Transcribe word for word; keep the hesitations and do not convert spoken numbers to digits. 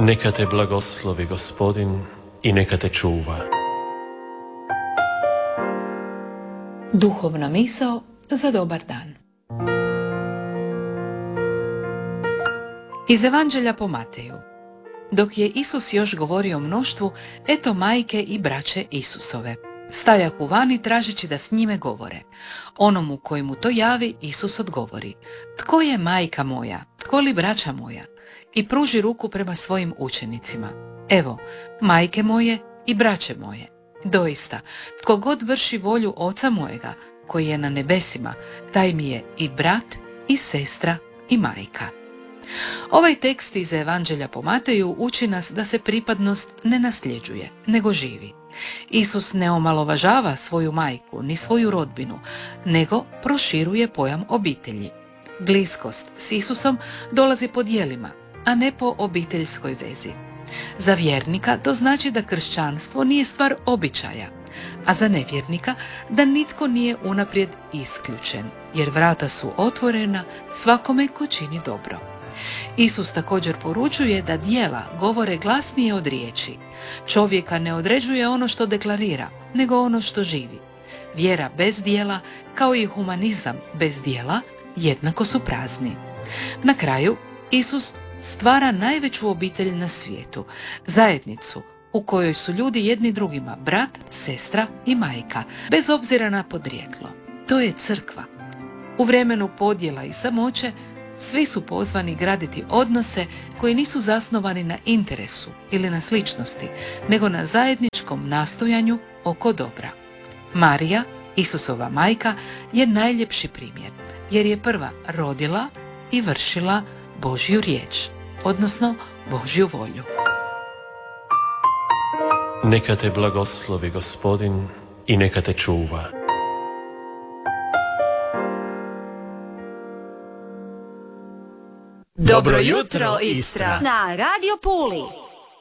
Neka te blagoslovi Gospodin i neka te čuva. Duhovna misao za dobar dan. Iz Evanđelja po Mateju. Dok je Isus još govorio mnoštvu, eto majke i braće Isusove. Stajahu vani tražeći da s njime govore. Onomu koji mu to javi, Isus odgovori: Tko je majka moja, tko li braća moja? I pruži ruku prema svojim učenicima. Evo, majke moje i braće moje. Doista, tko god vrši volju Oca mojega, koji je na nebesima, taj mi je i brat, i sestra, i majka. Ovaj tekst iz Evanđelja po Mateju uči nas da se pripadnost ne nasljeđuje, nego živi. Isus ne omalovažava svoju majku ni svoju rodbinu, nego proširuje pojam obitelji. Bliskost s Isusom dolazi po djelima, a ne po obiteljskoj vezi. Za vjernika to znači da kršćanstvo nije stvar običaja, a za nevjernika da nitko nije unaprijed isključen, jer vrata su otvorena svakome ko čini dobro. Isus također poručuje da djela govore glasnije od riječi. Čovjeka ne određuje ono što deklarira, nego ono što živi. Vjera bez djela, kao i humanizam bez djela, jednako su prazni. Na kraju, Isus stvara najveću obitelj na svijetu, zajednicu u kojoj su ljudi jedni drugima brat, sestra i majka, bez obzira na podrijetlo. To je crkva. U vremenu podjela i samoće, svi su pozvani graditi odnose koji nisu zasnovani na interesu ili na sličnosti, nego na zajedničkom nastojanju oko dobra. Marija, Isusova majka, je najljepši primjer, jer je prva rodila i vršila Božju riječ, odnosno Božju volju. Neka te blagoslovi Gospodin i neka te čuva. Dobro jutro, Istra! Na Radio Puli.